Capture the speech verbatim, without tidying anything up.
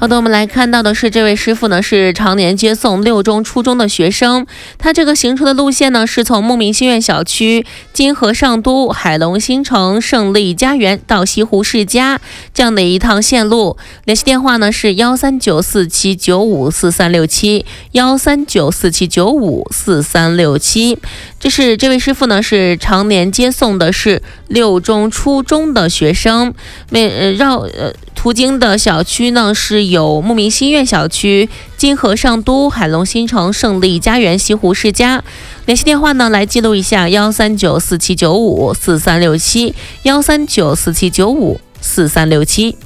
好的，我们来看到的是这位师傅呢是常年接送六中初中的学生，他这个行车的路线呢是从牧民新苑小区、金河上都、海龙新城、胜利家园到西湖世家这样的一趟线路。联系电话呢是幺三九四七九五四三六七幺三九四七九五四三六七。这是这位师傅呢是常年接送的是六中初中的学生，每呃绕呃。途经的小区呢是有牧民新苑小区、金河上都、海龙新城、胜利家园、西湖世家。联系电话呢来记录一下：幺三九四七九五四三六七幺三九四七九五四三六七。